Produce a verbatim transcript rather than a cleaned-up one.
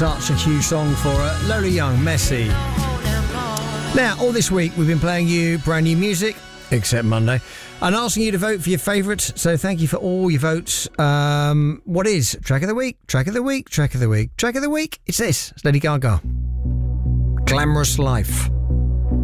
Such a huge song for uh, Lola Young, Messy. Now, all this week we've been playing you brand new music, except Monday, and asking you to vote for your favourites. So thank you for all your votes. Um, what is track of the week? Track of the week? Track of the week? Track of the week? It's this. It's Lady Gaga. Glamorous Life.